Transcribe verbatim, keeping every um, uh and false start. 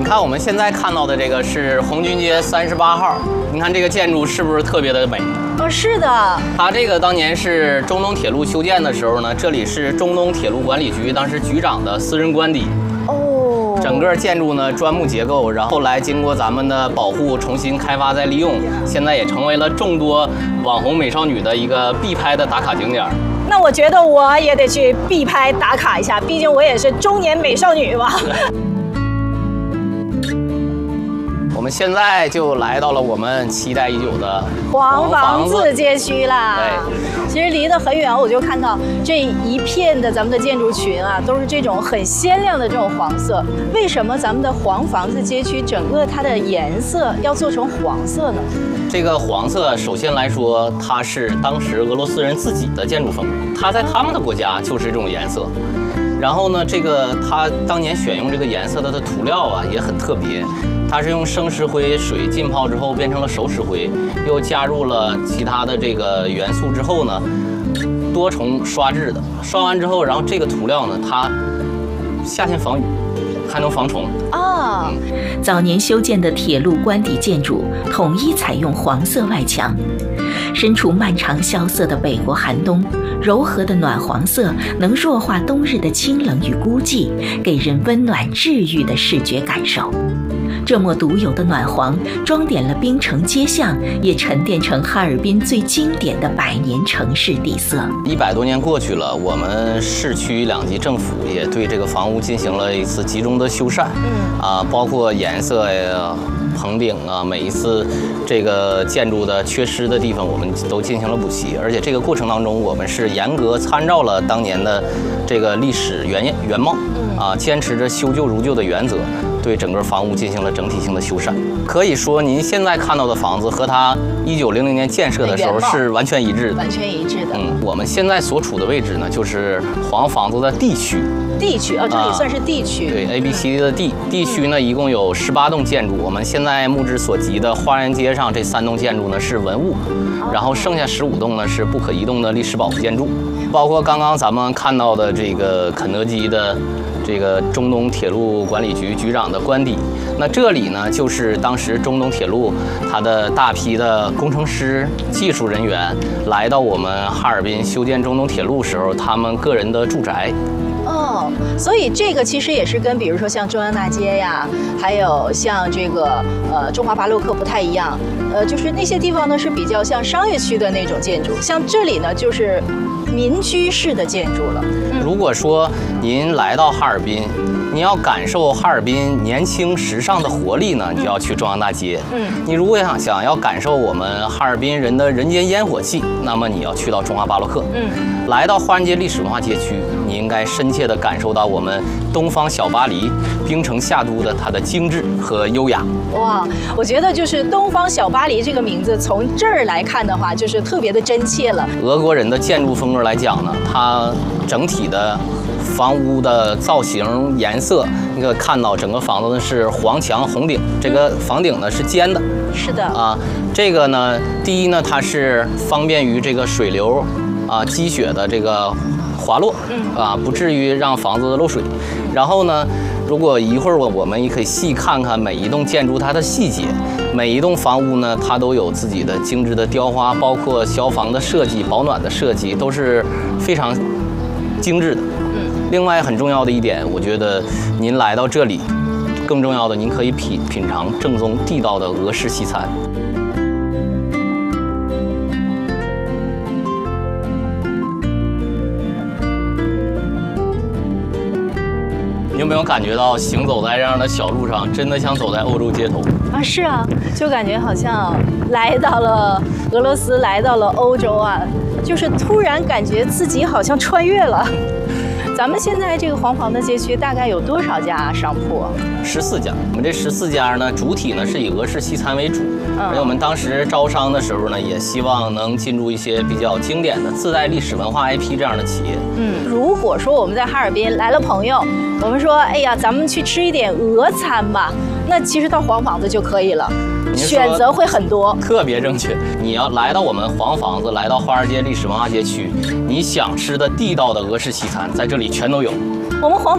看我们现在看到的这个是红军街三十八号，你看这个建筑是不是特别的美？ 哦，是的。 它这个当年是中东铁路修建的时候呢，这里是中东铁路管理局当时局长的私人官邸。 哦。 整个建筑呢砖木结构，然后后来经过咱们的保护，重新开发再利用，现在也成为了众多网红美少女的一个必拍的打卡景点。 那我觉得我也得去必拍打卡一下，毕竟我也是中年美少女嘛。 我们现在就来到了我们期待已久的黄房子街区啦。 对， 其实离得很远，我就看到这一片的咱们的建筑群啊，都是这种很鲜亮的这种黄色。为什么咱们的黄房子街区整个它的颜色要做成黄色呢？ 这个黄色，首先来说，它是当时俄罗斯人自己的建筑风格，它在他们的国家就是这种颜色。然后呢，这个它当年选用这个颜色它的涂料啊也很特别，它是用生石灰水浸泡之后变成了熟石灰，又加入了其他的这个元素之后呢，多重刷制的。刷完之后，然后这个涂料呢，它夏天防雨，还能防虫。 啊、 嗯，早年修建的铁路官邸建筑统一采用黄色外墙。身处漫长萧瑟的北国寒冬，柔和的暖黄色能弱化冬日的清冷与孤寂，给人温暖治愈的视觉感受。这么独有的暖黄，装点了滨城街巷，也沉淀成哈尔滨最经典的百年城市底色。 一百多年过去了，我们市区两级政府也对这个房屋进行了一次集中的修缮，嗯啊，包括颜色呀、棚顶啊，每一次这个建筑的缺失的地方，我们都进行了补齐。而且这个过程当中，我们是严格参照了当年的这个历史原原貌，啊，坚持着修旧如旧的原则。对整个房屋进行了整体性的修缮，可以说您现在看到的房子和它一九零零年建设的时候是完全一致的， 完全一致的。 嗯，我们现在所处的位置呢，就是黄房子的 D 区。 D 区啊、哦，这里算是 D 区。 啊、对 ，A、B、C、D 的 D，D 区呢一共有十八栋建筑。我们现在目之所及的花园街上这三栋建筑呢是文物，然后剩下十五栋呢是不可移动的历史保护建筑，包括刚刚咱们看到的这个肯德基的。这个中东铁路管理局局长的官邸，那这里呢，就是当时中东铁路它的大批的工程师、技术人员来到我们哈尔滨修建中东铁路时候，他们个人的住宅。 哦，所以这个其实也是跟比如说像中央大街呀，还有像这个呃中华巴洛克不太一样，呃，就是那些地方呢是比较像商业区的那种建筑，像这里呢就是民居式的建筑了。 嗯、如果说您来到哈尔滨，你要感受哈尔滨年轻时尚的活力呢，你就要去中央大街。嗯，你如果想想要感受我们哈尔滨人的人间烟火气，那么你要去到中华巴洛克。嗯，来到花园街历史文化街区，你应该深切地感受到我们东方小巴黎、冰城夏都的它的精致和优雅。 哇，我觉得就是东方小巴黎这个名字，从这儿来看的话，就是特别的真切了。 俄国人的建筑风格来讲呢，它整体的房屋的造型、颜色，你可以看到整个房子呢是黄墙红顶，这个房顶呢是尖的。 是的啊，这个呢，第一呢，它是方便于这个水流啊积雪的这个滑落，啊，不至于让房子漏水。然后呢，如果一会儿我我们也可以细看看每一栋建筑它的细节，每一栋房屋呢，它都有自己的精致的雕花，包括消防的设计、保暖的设计，都是非常精致的。另外很重要的一点，我觉得您来到这里，更重要的，您可以品品尝正宗地道的俄式西餐。你有没有感觉到行走在这样的小路上，真的像走在欧洲街头啊？是啊，就感觉好像来到了俄罗斯，来到了欧洲啊，就是突然感觉自己好像穿越了。咱们现在这个黄房的街区大概有多少家商铺？ 十四家。我们这十四家呢，主体呢是以俄式西餐为主，嗯、而且我们当时招商的时候呢，也希望能进入一些比较经典的、自带历史文化 I P 这样的企业。 嗯，如果说我们在哈尔滨来了朋友，我们说，哎呀，咱们去吃一点俄餐吧，那其实到黄房子就可以了。选择会很多， 特别正确。你要来到我们黄房子，来到花园街历史文化街区，你想吃的地道的俄式西餐，在这里全都有。 我们黄